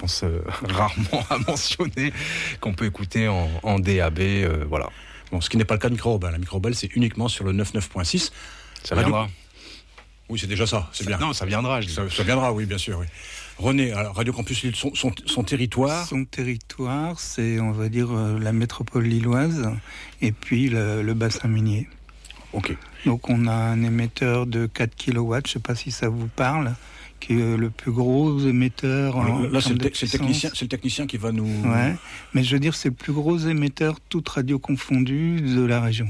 pense rarement à mentionner, qu'on peut écouter en DAB, voilà. Bon, ce qui n'est pas le cas de Micro-Rebelle. La Micro-Rebelle, c'est uniquement sur le 99.6. Ça viendra. Oui, c'est déjà ça, c'est bien. Non, ça viendra, je dis. Ça viendra, oui, bien sûr, oui. René, alors, Radio Campus Lille, son territoire. Son territoire, c'est, on va dire, la métropole lilloise et puis le bassin minier. Ok. Donc on a un émetteur de 4 kW, je ne sais pas si ça vous parle, qui est le plus gros émetteur. Là, c'est le technicien qui va nous... Ouais, mais je veux dire, c'est le plus gros émetteur, toute radio confondue, de la région.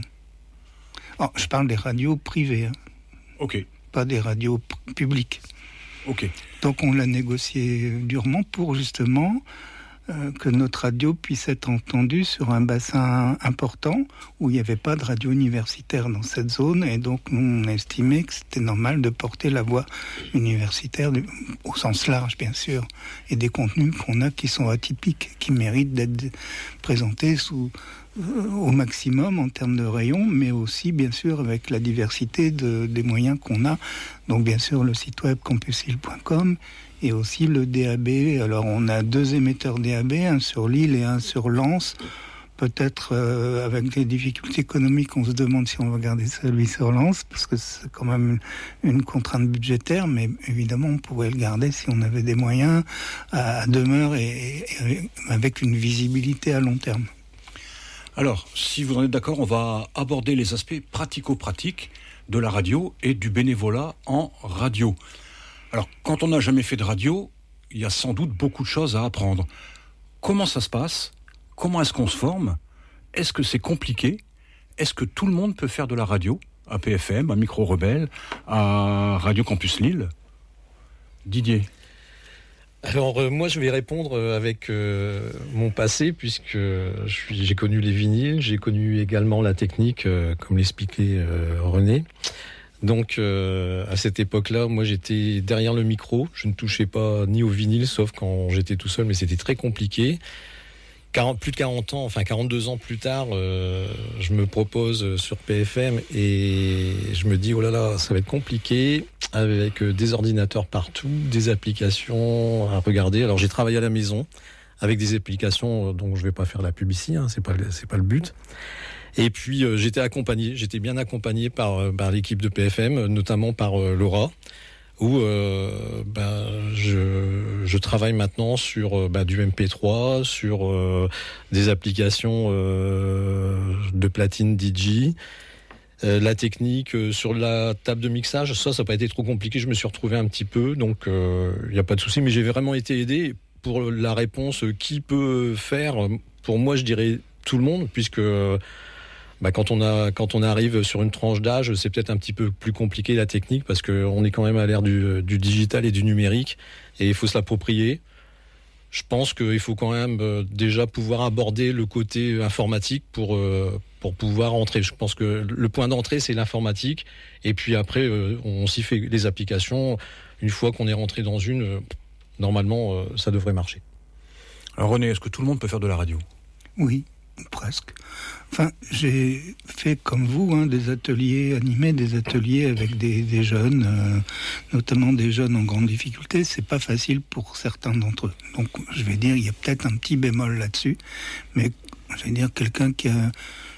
Oh, je parle des radios privées, Ok. Pas des radios publiques. Ok. Donc on l'a négocié durement pour justement que notre radio puisse être entendue sur un bassin important où il n'y avait pas de radio universitaire dans cette zone, et donc nous on a estimé que c'était normal de porter la voix universitaire au sens large bien sûr, et des contenus qu'on a qui sont atypiques, qui méritent d'être présentés au maximum en termes de rayons, mais aussi bien sûr avec la diversité des moyens qu'on a. Donc bien sûr le site web campuslille.com et aussi le DAB. Alors on a 2 émetteurs DAB, un sur Lille et un sur Lens. Peut-être avec des difficultés économiques, on se demande si on va garder celui sur Lens, parce que c'est quand même une contrainte budgétaire, mais évidemment on pourrait le garder si on avait des moyens à demeure et avec une visibilité à long terme. Alors, si vous en êtes d'accord, on va aborder les aspects pratico-pratiques de la radio et du bénévolat en radio. Alors, quand on n'a jamais fait de radio, il y a sans doute beaucoup de choses à apprendre. Comment ça se passe ? Comment est-ce qu'on se forme ? Est-ce que c'est compliqué ? Est-ce que tout le monde peut faire de la radio ? À PFM, à Micro-Rebelle, à Radio Campus Lille ? Didier ? Alors moi je vais répondre avec mon passé, puisque j'ai connu les vinyles, j'ai connu également la technique, comme l'expliquait René. Donc à cette époque-là, moi j'étais derrière le micro, je ne touchais pas ni au vinyle, sauf quand j'étais tout seul, mais c'était très compliqué. Plus de 40 ans, enfin 42 ans plus tard, je me propose sur PFM et je me dis oh là là, ça va être compliqué, avec des ordinateurs partout, des applications à regarder. Alors j'ai travaillé à la maison avec des applications dont je vais pas faire la publicité, c'est pas le but. Et puis j'étais bien accompagné par l'équipe de PFM, notamment par Laura, où je travaille maintenant sur du MP3, sur des applications de platine DJ. La technique sur la table de mixage, ça n'a pas été trop compliqué, je me suis retrouvé un petit peu, donc il n'y a pas de souci, mais j'ai vraiment été aidé. Pour la réponse, qui peut faire ? Pour moi, je dirais tout le monde, puisque quand on arrive sur une tranche d'âge, c'est peut-être un petit peu plus compliqué la technique, parce qu'on est quand même à l'ère du digital et du numérique, et il faut se l'approprier. Je pense qu'il faut quand même déjà pouvoir aborder le côté informatique pour pouvoir entrer. Je pense que le point d'entrée, c'est l'informatique, et puis après, on s'y fait les applications. Une fois qu'on est rentré dans une, normalement, ça devrait marcher. Alors René, est-ce que tout le monde peut faire de la radio ? Oui, presque. Enfin, j'ai fait comme vous des ateliers, animé des ateliers avec des jeunes, notamment des jeunes en grande difficulté. C'est pas facile pour certains d'entre eux. Donc, je vais dire, il y a peut-être un petit bémol là-dessus, mais je vais dire, quelqu'un qui a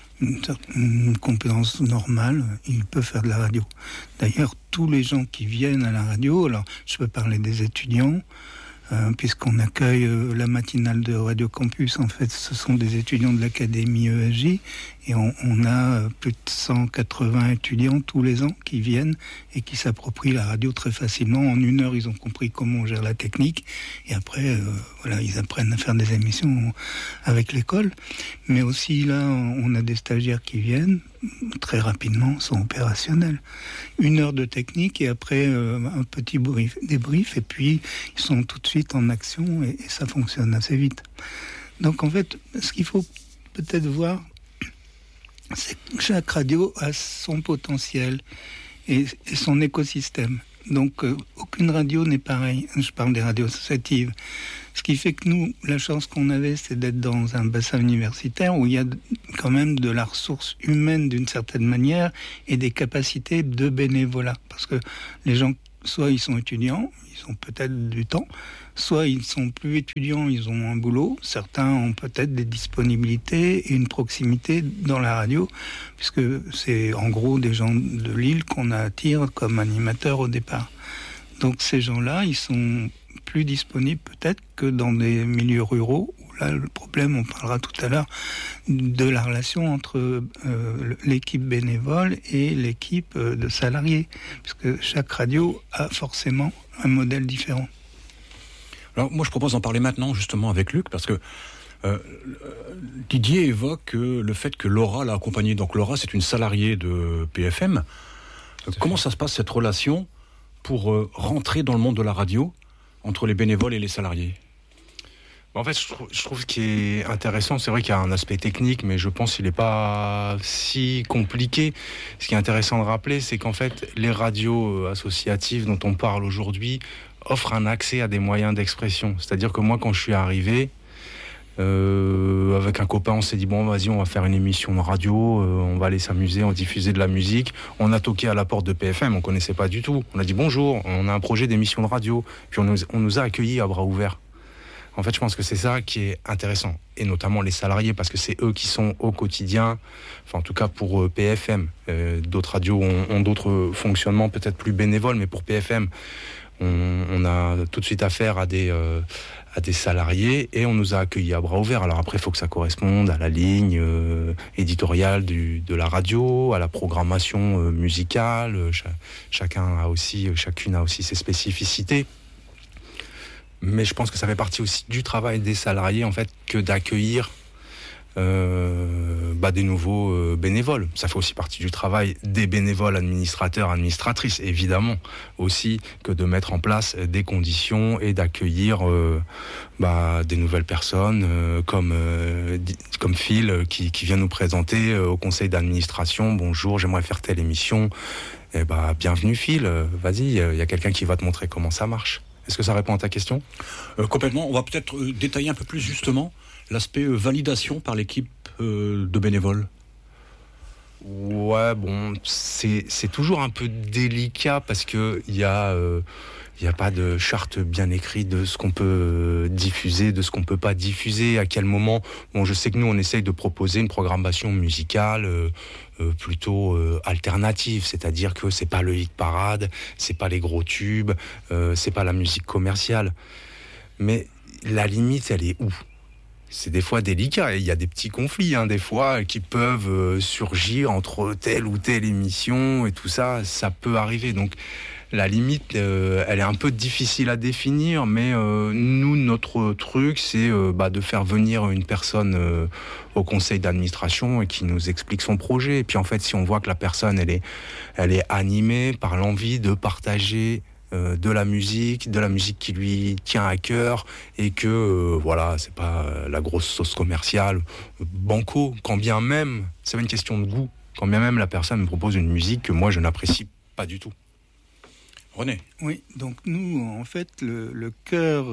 une compétence normale, il peut faire de la radio. D'ailleurs, tous les gens qui viennent à la radio, alors je peux parler des étudiants, puisqu'on accueille la matinale de Radio Campus. En fait, ce sont des étudiants de l'Académie ESJ, et on a plus de 180 étudiants tous les ans qui viennent et qui s'approprient la radio très facilement. En 1 heure, ils ont compris comment on gère la technique, et après, ils apprennent à faire des émissions avec l'école. Mais aussi, là, on a des stagiaires qui viennent, très rapidement, sont opérationnels. 1 heure de technique, et après, un petit débrief, et puis ils sont tout de suite en action, et ça fonctionne assez vite. Donc, en fait, ce qu'il faut peut-être voir, c'est que chaque radio a son potentiel et son écosystème. Donc, aucune radio n'est pareille. Je parle des radios associatives. Ce qui fait que nous, la chance qu'on avait, c'est d'être dans un bassin universitaire où il y a quand même de la ressource humaine d'une certaine manière et des capacités de bénévolat. Parce que les gens soit ils sont étudiants, ils ont peut-être du temps, soit ils sont plus étudiants, ils ont un boulot. Certains ont peut-être des disponibilités et une proximité dans la radio, puisque c'est en gros des gens de Lille qu'on attire comme animateurs au départ. Donc ces gens-là, ils sont plus disponibles peut-être que dans des milieux ruraux, où là le problème, on parlera tout à l'heure, de la relation entre l'équipe bénévole et l'équipe de salariés, puisque chaque radio a forcément un modèle différent. Alors moi je propose d'en parler maintenant justement avec Luc, parce que Didier évoque le fait que Laura l'a accompagné. Donc Laura, c'est une salariée de PFM. Comment ça se passe cette relation pour rentrer dans le monde de la radio entre les bénévoles et les salariés ? En fait, je trouve ce qui est intéressant, c'est vrai qu'il y a un aspect technique, mais je pense qu'il n'est pas si compliqué. Ce qui est intéressant de rappeler, c'est qu'en fait, les radios associatives dont on parle aujourd'hui offrent un accès à des moyens d'expression. C'est-à-dire que moi, quand je suis arrivé, avec un copain, on s'est dit, bon, vas-y, on va faire une émission de radio, on va aller s'amuser, on va diffuser de la musique. On a toqué à la porte de PFM, on connaissait pas du tout. On a dit, bonjour, on a un projet d'émission de radio. Puis on nous a accueillis à bras ouverts. En fait, je pense que c'est ça qui est intéressant, et notamment les salariés, parce que c'est eux qui sont au quotidien, enfin en tout cas pour PFM. D'autres radios ont d'autres fonctionnements peut-être plus bénévoles, mais pour PFM, on a tout de suite affaire à des salariés, et on nous a accueillis à bras ouverts. Alors après, il faut que ça corresponde à la ligne éditoriale de la radio, à la programmation musicale. Chacune a aussi ses spécificités. Mais je pense que ça fait partie aussi du travail des salariés, en fait, que d'accueillir des nouveaux bénévoles. Ça fait aussi partie du travail des bénévoles administrateurs, administratrices, évidemment, aussi, que de mettre en place des conditions et d'accueillir des nouvelles personnes comme Phil qui vient nous présenter au conseil d'administration. Bonjour, j'aimerais faire telle émission. Bienvenue Phil, vas-y, il y a quelqu'un qui va te montrer comment ça marche. Est-ce que ça répond à ta question ? Complètement. On va peut-être détailler un peu plus justement l'aspect validation par l'équipe de bénévoles. Ouais, bon, c'est toujours un peu délicat parce que il y a pas de charte bien écrite de ce qu'on peut diffuser, de ce qu'on peut pas diffuser, à quel moment. Bon, je sais que nous on essaye de proposer une programmation musicale plutôt alternative, c'est-à-dire que c'est pas le hit parade, c'est pas les gros tubes, c'est pas la musique commerciale. Mais la limite, elle est où ? C'est des fois délicat, et il y a des petits conflits, des fois, qui peuvent surgir entre telle ou telle émission, et tout ça, ça peut arriver. Donc la limite, elle est un peu difficile à définir, mais nous, notre truc, c'est de faire venir une personne au conseil d'administration et qui nous explique son projet. Et puis en fait, si on voit que la personne, elle est animée par l'envie de partager de la musique qui lui tient à cœur, et que c'est pas la grosse sauce commerciale banco, quand bien même, c'est pas une question de goût, quand bien même la personne me propose une musique que moi je n'apprécie pas du tout. René. Oui, donc nous, en fait, le cœur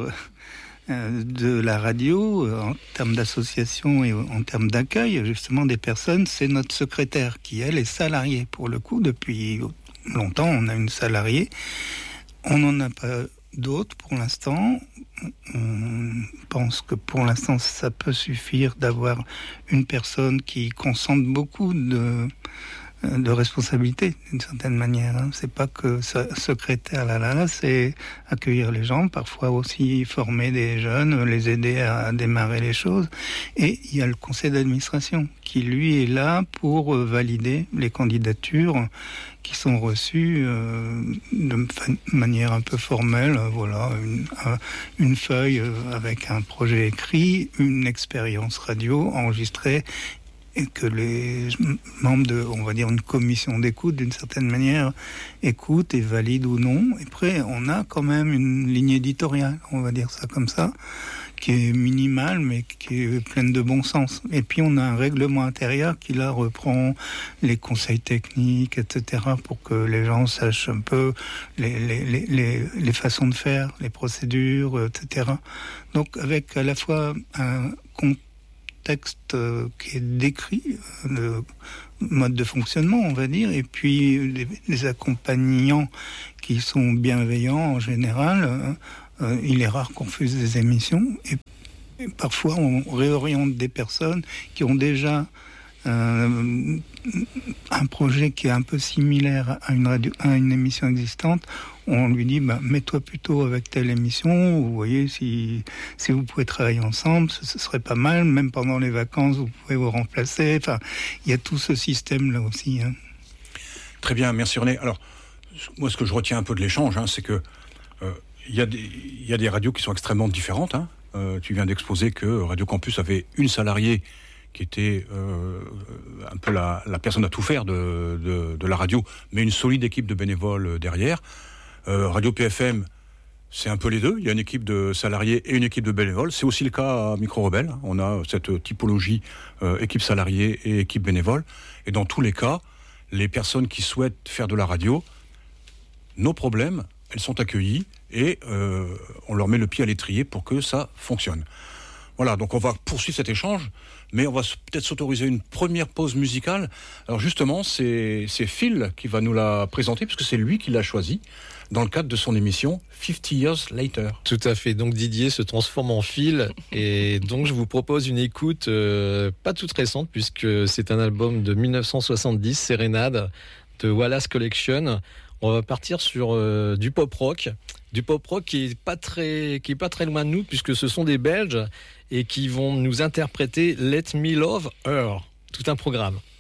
de la radio, en termes d'association et en termes d'accueil, justement, des personnes, c'est notre secrétaire, qui, elle, est salariée. Pour le coup, depuis longtemps, on a une salariée. On n'en a pas d'autres pour l'instant. On pense que pour l'instant, ça peut suffire d'avoir une personne qui concentre beaucoup de responsabilité, d'une certaine manière. C'est pas que secrétaire, c'est accueillir les gens, parfois aussi former des jeunes, les aider à démarrer les choses. Et il y a le conseil d'administration qui, lui, est là pour valider les candidatures qui sont reçues de manière un peu formelle. Voilà, une feuille avec un projet écrit, une expérience radio enregistrée, et que les membres de, on va dire, une commission d'écoute, d'une certaine manière, écoutent et valident ou non. Et après, on a quand même une ligne éditoriale, on va dire ça comme ça, qui est minimale, mais qui est pleine de bon sens. Et puis, on a un règlement intérieur qui, là, reprend les conseils techniques, etc., pour que les gens sachent un peu les façons de faire, les procédures, etc. Donc, avec à la fois un texte qui est décrit, le mode de fonctionnement, on va dire, et puis les accompagnants qui sont bienveillants en général. Il est rare qu'on fasse des émissions, et parfois on réoriente des personnes qui ont déjà un projet qui est un peu similaire à une émission existante. On lui dit mets-toi plutôt avec telle émission, vous voyez, si vous pouvez travailler ensemble, ce serait pas mal, même pendant les vacances vous pouvez vous remplacer. Enfin, il y a tout ce système là aussi, hein. Très bien, merci René. Alors moi, ce que je retiens un peu de l'échange, c'est que il y a des radios qui sont extrêmement différentes, hein. Tu viens d'exposer que Radio Campus avait une salariée qui était un peu la personne à tout faire de la radio, mais une solide équipe de bénévoles derrière. Radio PFM, c'est un peu les deux. Il y a une équipe de salariés et une équipe de bénévoles. C'est aussi le cas à Micro Rebelle. On a cette typologie équipe salariée et équipe bénévole. Et dans tous les cas, les personnes qui souhaitent faire de la radio, nos problèmes, elles sont accueillies et on leur met le pied à l'étrier pour que ça fonctionne. Voilà, donc on va poursuivre cet échange, mais on va peut-être s'autoriser une première pause musicale. Alors justement, c'est Phil qui va nous la présenter, puisque c'est lui qui l'a choisi dans le cadre de son émission 50 Years Later. Tout à fait, donc Didier se transforme en Phil, et donc je vous propose une écoute pas toute récente, puisque c'est un album de 1970, Sérénade, de Wallace Collection. On va partir sur du pop-rock qui est pas très loin de nous, puisque ce sont des Belges et qui vont nous interpréter Let Me Love Her. Tout un programme.